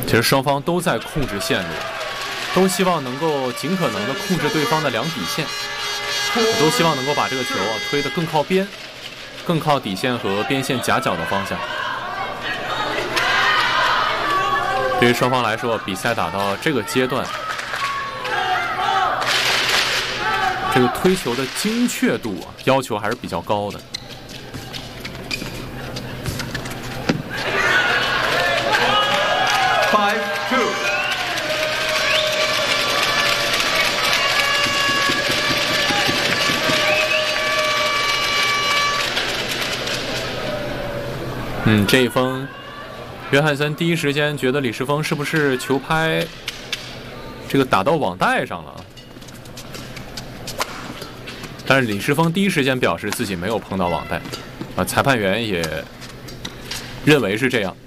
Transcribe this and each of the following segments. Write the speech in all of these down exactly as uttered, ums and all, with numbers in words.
其实双方都在控制线路，都希望能够尽可能的控制对方的两底线，都希望能够把这个球啊推得更靠边，更靠底线和边线夹角的方向。对于双方来说，比赛打到这个阶段，这个推球的精确度啊要求还是比较高的。 Five two。 嗯，这一封，约翰森第一时间觉得李世峰是不是球拍这个打到网带上了？但是李世峰第一时间表示自己没有碰到网带，啊，裁判员也认为是这样。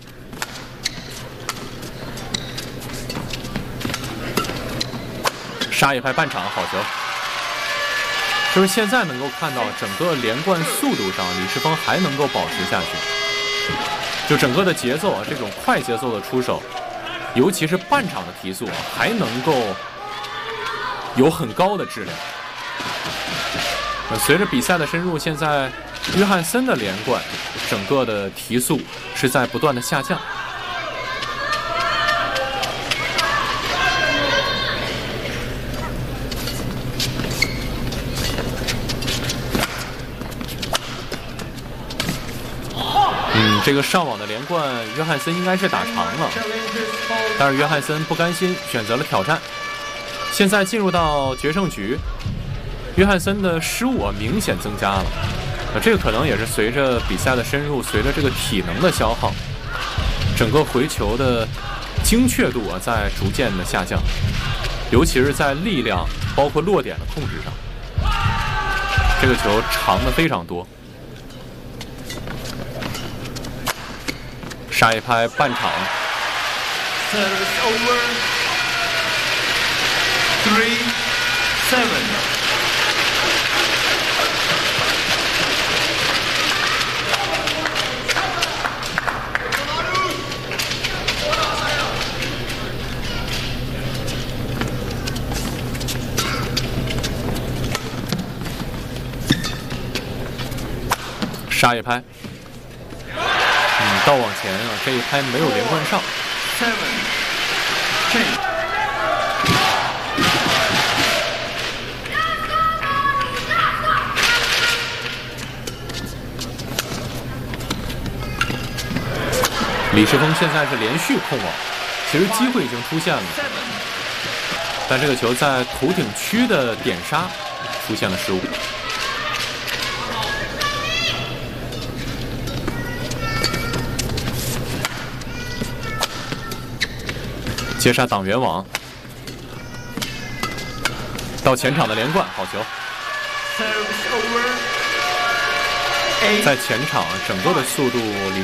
杀一拍半场，好球！就是现在能够看到整个连贯速度上，李世峰还能够保持下去。就整个的节奏啊，这种快节奏的出手，尤其是半场的提速啊，还能够有很高的质量。随着比赛的深入，现在约翰森的连贯，整个的提速是在不断的下降。嗯，这个上网的连贯，约翰森应该是打长了，但是约翰森不甘心，选择了挑战。现在进入到决胜局，约翰森的失误啊明显增加了，呃，这个可能也是随着比赛的深入，随着这个体能的消耗，整个回球的精确度啊在逐渐的下降，尤其是在力量包括落点的控制上，这个球长的非常多。杀一拍半场。 Service over. Three seven. 杀一拍。嗯，倒往前啊，这一拍没有连贯上。 Seven. Change. 李世峰现在是连续控网，其实机会已经出现了，但这个球在头顶区的点杀出现了失误。接杀挡圆网，到前场的连贯，好球！在前场整个的速度，李